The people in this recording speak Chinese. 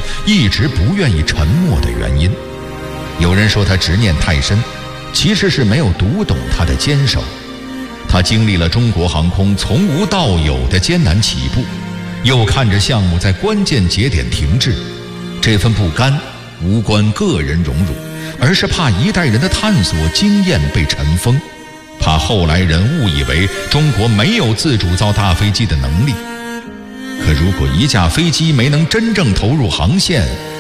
一直不愿意沉没的原因。有人说他执念太深，其实是没有读懂他的坚守。他经历了中国航空从无到有的艰难起步，又看着项目在关键节点停滞，这份不甘无关个人荣辱，而是怕一代人的探索经验被尘封，怕后来人误以为中国没有自主造大飞机的能力。可如果一架飞机没能真正投入航线，